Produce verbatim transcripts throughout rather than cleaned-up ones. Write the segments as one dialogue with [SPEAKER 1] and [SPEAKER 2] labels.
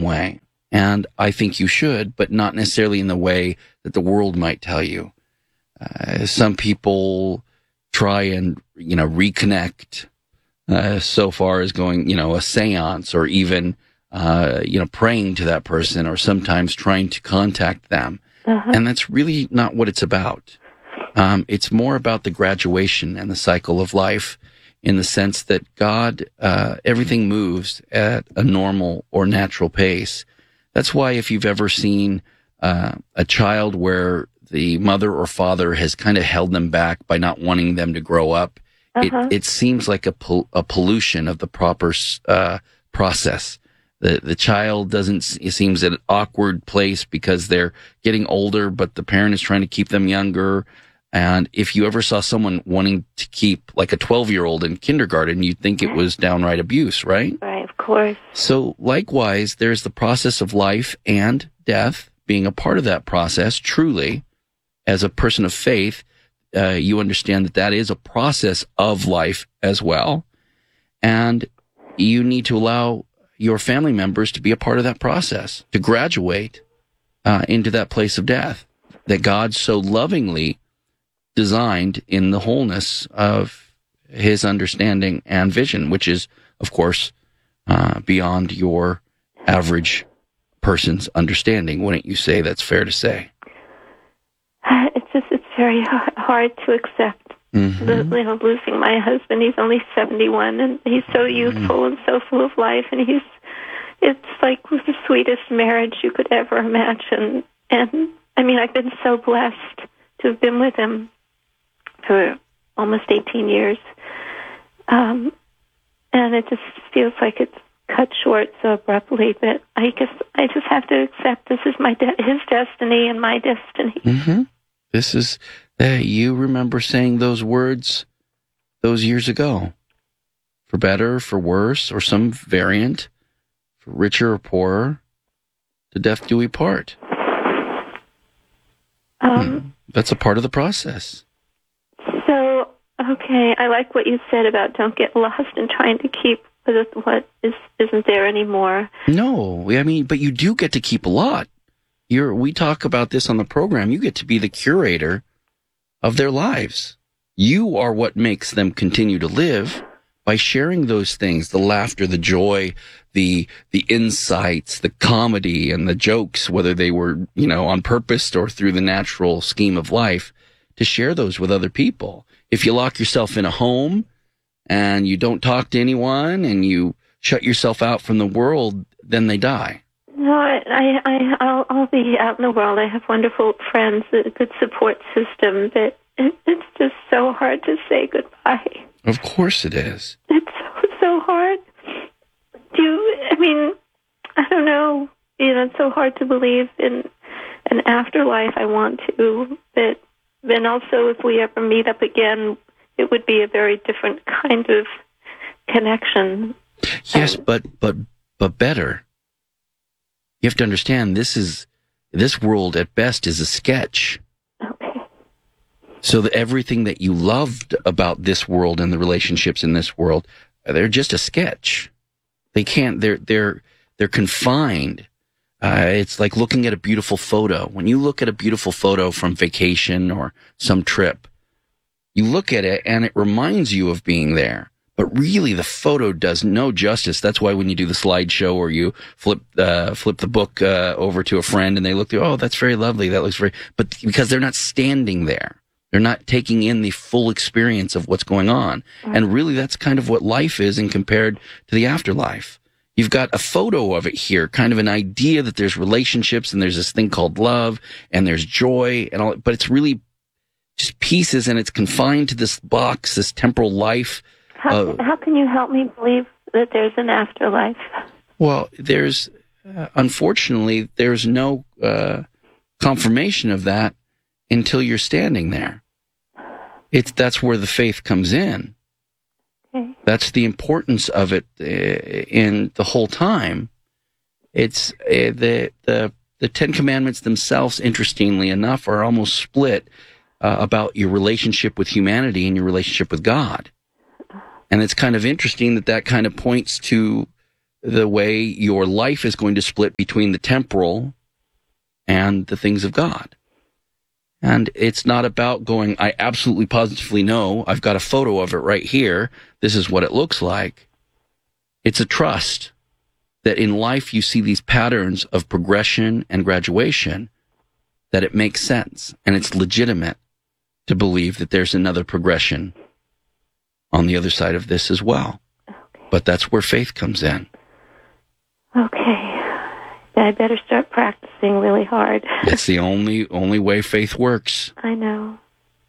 [SPEAKER 1] way. And I think you should, but not necessarily in the way that the world might tell you. Uh, some people try and, you know, reconnect uh, so far as going, you know, a seance or even, uh, you know, praying to that person or sometimes trying to contact them. Uh-huh. And that's really not what it's about. Um, it's more about the graduation and the cycle of life in the sense that God, uh, everything moves at a normal or natural pace. That's why if you've ever seen uh, a child where the mother or father has kind of held them back by not wanting them to grow up, uh-huh. it, it seems like a, pol- a pollution of the proper uh, process. The the child doesn't, it seems at an awkward place because they're getting older, but the parent is trying to keep them younger. And if you ever saw someone wanting to keep like a twelve-year-old in kindergarten, you'd think it was downright abuse, right?
[SPEAKER 2] Right, of course.
[SPEAKER 1] So likewise, there's the process of life and death being a part of that process. Truly, as a person of faith, uh, you understand that that is a process of life as well. And you need to allow your family members to be a part of that process, to graduate uh, into that place of death that God so lovingly designed in the wholeness of his understanding and vision, which is, of course, uh, beyond your average person's understanding. Wouldn't you say that's fair to say?
[SPEAKER 2] It's just, it's very hard to accept. Mm-hmm. The, you know, losing my husband. He's only seventy-one, and he's so youthful mm-hmm. and so full of life, and he's, it's like the sweetest marriage you could ever imagine. And, I mean, I've been so blessed to have been with him for almost eighteen years. Um, and it just feels like it's cut short so abruptly that I guess I just have to accept this is my de- his destiny and my destiny.
[SPEAKER 1] Mm-hmm. This is, uh, you remember saying those words those years ago. For better, for worse, or some variant, for richer or poorer, to death do we part.
[SPEAKER 2] Um,
[SPEAKER 1] hmm. That's a part of the process.
[SPEAKER 2] So, okay, I like what you said about don't get lost in trying to keep what is, isn't there anymore.
[SPEAKER 1] No, I mean, but you do get to keep a lot. You're, we talk about this on the program. You get to be the curator of their lives. You are what makes them continue to live by sharing those things, the laughter, the joy, the the insights, the comedy, and the jokes, whether they were, you know, on purpose or through the natural scheme of life, to share those with other people. If you lock yourself in a home and you don't talk to anyone and you shut yourself out from the world, then they die.
[SPEAKER 2] No, I, I, I'll, I'll be out in the world. I have wonderful friends, a good support system, but it, it's just so hard to say goodbye.
[SPEAKER 1] Of course it is.
[SPEAKER 2] It's so, so hard. Do you, I mean, I don't know. You know, it's so hard to believe in an afterlife. I want to, but then also if we ever meet up again, it would be a very different kind of connection.
[SPEAKER 1] Yes,
[SPEAKER 2] and,
[SPEAKER 1] but but but better. You have to understand, this is this world at best is a sketch.
[SPEAKER 2] Okay.
[SPEAKER 1] So that everything that you loved about this world and the relationships in this world, they're just a sketch. They can't. They're they're they're confined. Uh, it's like looking at a beautiful photo. When you look at a beautiful photo from vacation or some trip, you look at it and it reminds you of being there. But really, the photo does no justice. That's why when you do the slideshow or you flip uh, flip the book uh, over to a friend and they look through, oh, that's very lovely. That looks very, but because they're not standing there, they're not taking in the full experience of what's going on. Mm-hmm. And really, that's kind of what life is, and compared to the afterlife. You've got a photo of it here, kind of an idea that there's relationships and there's this thing called love and there's joy and all, but it's really just pieces and it's confined to this box, this temporal life.
[SPEAKER 2] How, uh, how can you help me believe that there's an afterlife?
[SPEAKER 1] Well, there's, uh, unfortunately, there's no uh, confirmation of that until you're standing there. It's that's where the faith comes in. Okay. That's the importance of it uh, in the whole time. It's uh, the the the Ten Commandments themselves, interestingly enough, are almost split uh, about your relationship with humanity and your relationship with God. And it's kind of interesting that that kind of points to the way your life is going to split between the temporal and the things of God. And it's not about going, I absolutely positively know, I've got a photo of it right here, this is what it looks like. It's a trust that in life you see these patterns of progression and graduation, that it makes sense, and it's legitimate to believe that there's another progression on the other side of this as well. Okay. But that's where faith comes in.
[SPEAKER 2] Okay. I better start practicing really hard.
[SPEAKER 1] It's the only only way faith works.
[SPEAKER 2] I know.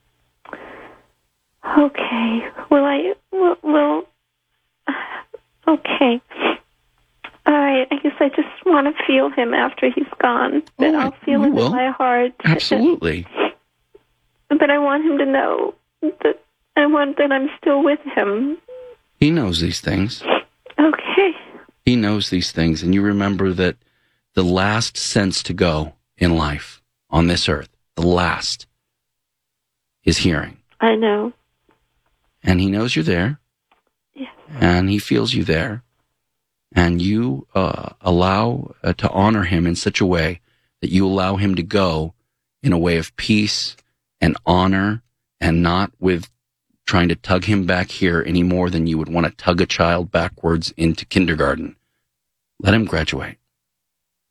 [SPEAKER 2] Okay. Well, I will. Well, okay. All right. I guess I just want to feel him after he's gone. But oh, I'll feel him in my heart.
[SPEAKER 1] Absolutely.
[SPEAKER 2] But I want him to know that I want that I'm still with him.
[SPEAKER 1] He knows these things.
[SPEAKER 2] Okay.
[SPEAKER 1] He knows these things, and you remember that the last sense to go in life on this earth, the last, is hearing.
[SPEAKER 2] I know.
[SPEAKER 1] And he knows you're there.
[SPEAKER 2] Yes.
[SPEAKER 1] And he feels you there. And you uh, allow uh, to honor him in such a way that you allow him to go in a way of peace and honor, and not with trying to tug him back here any more than you would want to tug a child backwards into kindergarten. Let him graduate.